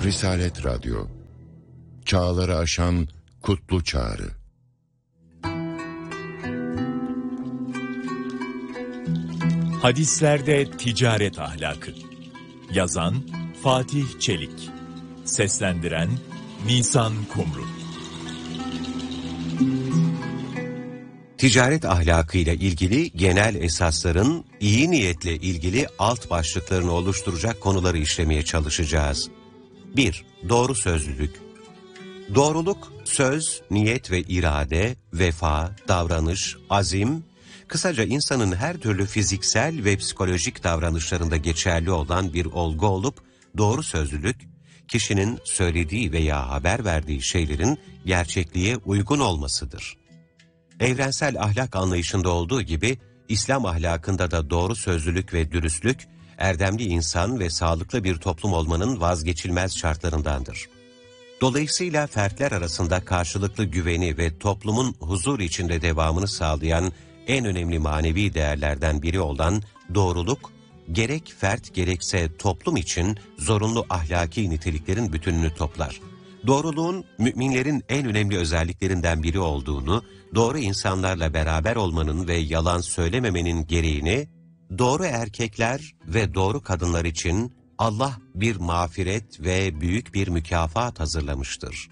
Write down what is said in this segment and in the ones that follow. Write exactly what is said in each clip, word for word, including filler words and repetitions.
Risalet Radyo, çağları aşan kutlu çağrı. Hadislerde ticaret ahlakı. Yazan Fatih Çelik. Seslendiren Nisan Kumru. Ticaret ahlakıyla ilgili genel esasların iyi niyetle ilgili alt başlıklarını oluşturacak konuları işlemeye çalışacağız. bir. Doğru sözlülük. Doğruluk, söz, niyet ve irade, vefa, davranış, azim, kısaca insanın her türlü fiziksel ve psikolojik davranışlarında geçerli olan bir olgu olup, doğru sözlülük, kişinin söylediği veya haber verdiği şeylerin gerçekliğe uygun olmasıdır. Evrensel ahlak anlayışında olduğu gibi, İslam ahlakında da doğru sözlülük ve dürüstlük, erdemli insan ve sağlıklı bir toplum olmanın vazgeçilmez şartlarındandır. Dolayısıyla fertler arasında karşılıklı güveni ve toplumun huzur içinde devamını sağlayan en önemli manevi değerlerden biri olan doğruluk, gerek fert gerekse toplum için zorunlu ahlaki niteliklerin bütününü toplar. Doğruluğun müminlerin en önemli özelliklerinden biri olduğunu, doğru insanlarla beraber olmanın ve yalan söylememenin gereğini, doğru erkekler ve doğru kadınlar için Allah bir mağfiret ve büyük bir mükafat hazırlamıştır.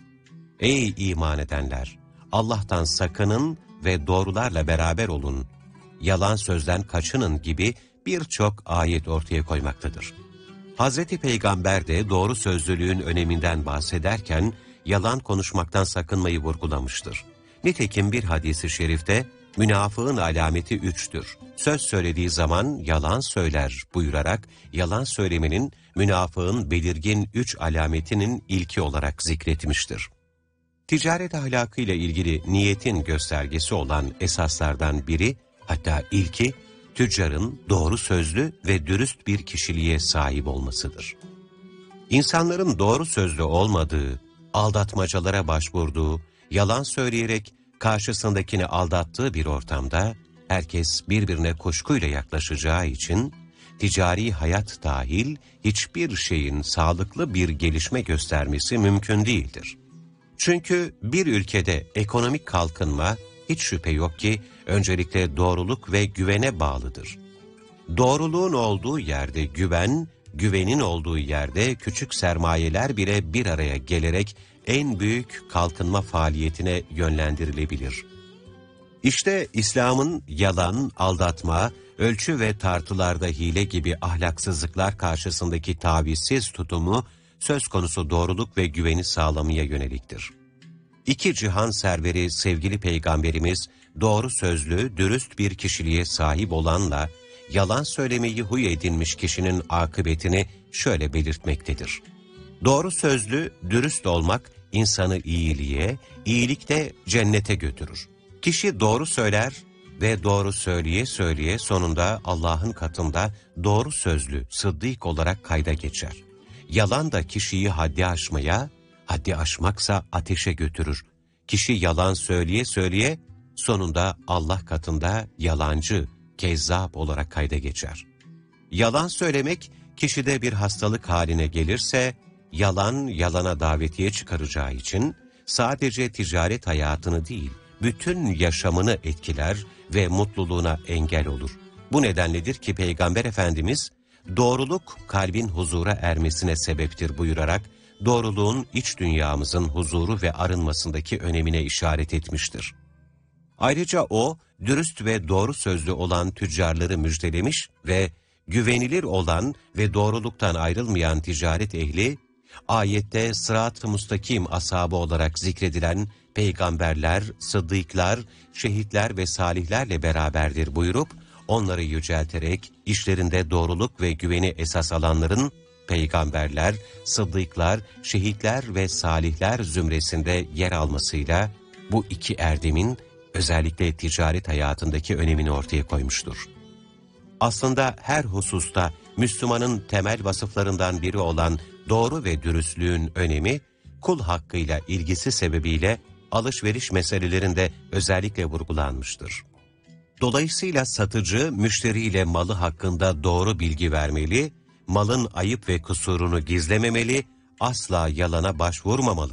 Ey iman edenler! Allah'tan sakının ve doğrularla beraber olun. Yalan sözden kaçının gibi birçok ayet ortaya koymaktadır. Hazreti Peygamber de doğru sözlülüğün öneminden bahsederken yalan konuşmaktan sakınmayı vurgulamıştır. Nitekim bir hadis-i şerifte münafığın alameti üçtür. Söz söylediği zaman yalan söyler buyurarak yalan söylemenin münafığın belirgin üç alametinin ilki olarak zikretmiştir. Ticaret ahlakıyla ilgili niyetin göstergesi olan esaslardan biri, hatta ilki, tüccarın doğru sözlü ve dürüst bir kişiliğe sahip olmasıdır. İnsanların doğru sözlü olmadığı, aldatmacalara başvurduğu, yalan söyleyerek karşısındakini aldattığı bir ortamda, herkes birbirine kuşkuyla yaklaşacağı için, ticari hayat dahil hiçbir şeyin sağlıklı bir gelişme göstermesi mümkün değildir. Çünkü bir ülkede ekonomik kalkınma, hiç şüphe yok ki, öncelikle doğruluk ve güvene bağlıdır. Doğruluğun olduğu yerde güven, güvenin olduğu yerde küçük sermayeler bile bir araya gelerek en büyük kalkınma faaliyetine yönlendirilebilir. İşte İslam'ın yalan, aldatma, ölçü ve tartılarda hile gibi ahlaksızlıklar karşısındaki tavizsiz tutumu, söz konusu doğruluk ve güveni sağlamaya yöneliktir. İki cihan serveri sevgili Peygamberimiz, doğru sözlü, dürüst bir kişiliğe sahip olanla, yalan söylemeyi huy edinmiş kişinin akıbetini şöyle belirtmektedir. Doğru sözlü, dürüst olmak, insanı iyiliğe, iyilikte cennete götürür. Kişi doğru söyler ve doğru söyleye söyleye sonunda Allah'ın katında doğru sözlü, sıddık olarak kayda geçer. Yalan da kişiyi haddi aşmaya, haddi aşmaksa ateşe götürür. Kişi yalan söyleye söyleye sonunda Allah katında yalancı, kezzap olarak kayda geçer. Yalan söylemek kişide bir hastalık haline gelirse, yalan yalana davetiye çıkaracağı için sadece ticaret hayatını değil, bütün yaşamını etkiler ve mutluluğuna engel olur. Bu nedenledir ki Peygamber Efendimiz, doğruluk kalbin huzura ermesine sebeptir buyurarak, doğruluğun iç dünyamızın huzuru ve arınmasındaki önemine işaret etmiştir. Ayrıca o, dürüst ve doğru sözlü olan tüccarları müjdelemiş ve güvenilir olan ve doğruluktan ayrılmayan ticaret ehli, ayette sırat-ı mustakim ashabı olarak zikredilen peygamberler, sıddıklar, şehitler ve salihlerle beraberdir buyurup, onları yücelterek işlerinde doğruluk ve güveni esas alanların, peygamberler, sıddıklar, şehitler ve salihler zümresinde yer almasıyla bu iki erdemin özellikle ticaret hayatındaki önemini ortaya koymuştur. Aslında her hususta Müslümanın temel vasıflarından biri olan doğru ve dürüstlüğün önemi, kul hakkıyla ilgisi sebebiyle alışveriş meselelerinde özellikle vurgulanmıştır. Dolayısıyla satıcı, müşteriyle malı hakkında doğru bilgi vermeli, malın ayıp ve kusurunu gizlememeli, asla yalana başvurmamalı.